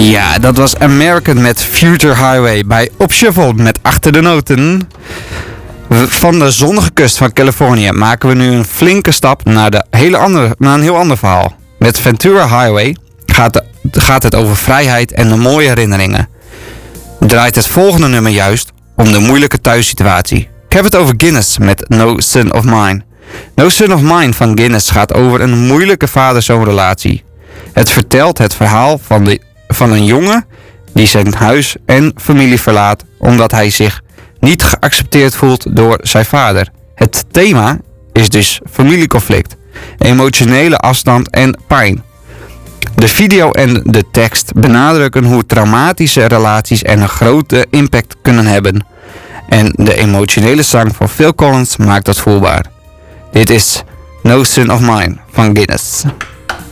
Ja, dat was American met Future Highway bij Op Shuffle met Achter de Noten. Van de zonnige kust van Californië maken we nu een flinke stap naar een heel ander verhaal. Met Ventura Highway gaat het over vrijheid en de mooie herinneringen. Draait het volgende nummer juist om de moeilijke thuissituatie. Ik heb het over Guinness met No Son of Mine. No Son of Mine van Guinness gaat over een moeilijke vader-zoon-relatie. Het vertelt het verhaal van een jongen die zijn huis en familie verlaat omdat hij zich niet geaccepteerd voelt door zijn vader. Het thema is dus familieconflict, emotionele afstand en pijn. De video en de tekst benadrukken hoe traumatische relaties een grote impact kunnen hebben. En de emotionele zang van Phil Collins maakt dat voelbaar. Dit is No Son of Mine van Guinness.